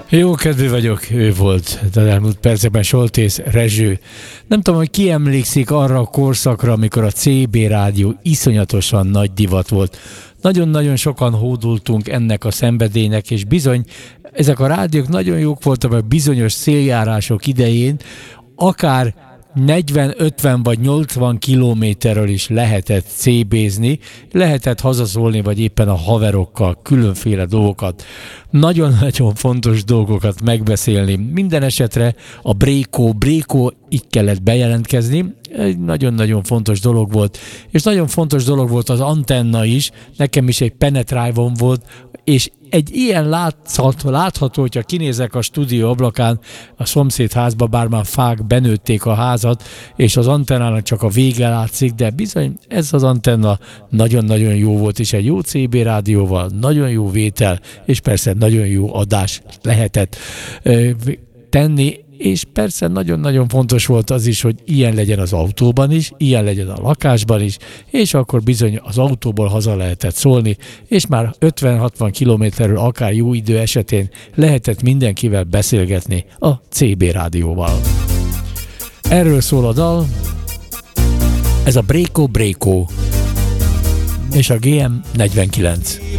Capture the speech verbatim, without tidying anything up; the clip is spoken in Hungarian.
Jó kedvű vagyok, ő volt az elmúlt percekben Soltész Rezső. Nem tudom, hogy ki emlékszik arra a korszakra, amikor a cé bé rádió iszonyatosan nagy divat volt. Nagyon-nagyon sokan hódultunk ennek a szenvedélynek, és bizony ezek a rádiók nagyon jók voltak, mert bizonyos széljárások idején akár negyven, ötven vagy nyolcvan kilométerről is lehetett cé bézni, lehetett hazaszólni, vagy éppen a haverokkal különféle dolgokat, nagyon-nagyon fontos dolgokat megbeszélni. Minden esetre a Brékó, Brékó, így kellett bejelentkezni, egy nagyon-nagyon fontos dolog volt, és nagyon fontos dolog volt az antenna is, nekem is egy penetrájvom volt, és egy ilyen látható, látható, hogyha kinézek a stúdió ablakán a szomszéd házba, bár már fák benőtték a házat, és az antennának csak a vége látszik, de bizony ez az antenna nagyon-nagyon jó volt, és egy jó cé bé rádióval, nagyon jó vétel, és persze nagyon jó adás lehetett ö, tenni, és persze nagyon-nagyon fontos volt az is, hogy ilyen legyen az autóban is, ilyen legyen a lakásban is, és akkor bizony az autóból haza lehetett szólni, és már ötven-hatvan kilométerről akár jó idő esetén lehetett mindenkivel beszélgetni a cé bé rádióval. Erről szól a dal, ez a Brékó Brékó, és a gé em negyvenkilenc.